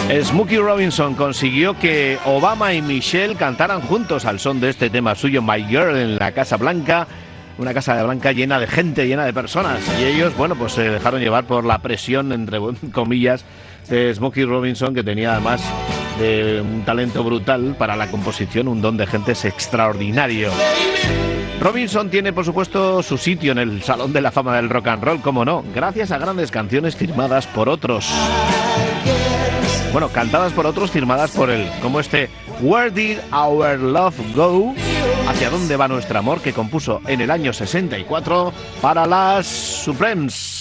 Smokey Robinson consiguió que Obama y Michelle cantaran juntos al son de este tema suyo, My Girl, en la Casa Blanca. Una Casa Blanca llena de gente, llena de personas. Y ellos, bueno, pues se dejaron llevar por la presión, entre comillas, de Smokey Robinson, que tenía además un talento brutal para la composición, un don de gentes extraordinario. Robinson tiene, por supuesto, su sitio en el Salón de la Fama del Rock and Roll, como no, gracias a grandes canciones firmadas por otros. Bueno, cantadas por otros, firmadas por él, como este Where Did Our Love Go? ¿Hacia dónde va nuestro amor?, que compuso en el año 64 para las Supremes.